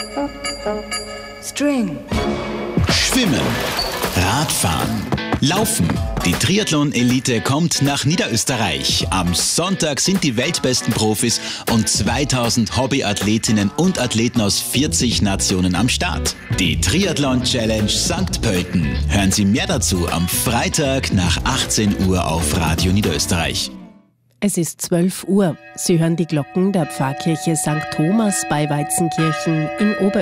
String. Schwimmen, Radfahren, Laufen. Die Triathlon-Elite kommt nach Niederösterreich. Am Sonntag sind die weltbesten Profis und 2000 Hobbyathletinnen und Athleten aus 40 Nationen am Start. Die Triathlon-Challenge St. Pölten. Hören Sie mehr dazu am Freitag nach 18 Uhr auf Radio Niederösterreich. Es ist 12 Uhr. Sie hören die Glocken der Pfarrkirche St. Thomas bei Weizenkirchen in Oberösterreich.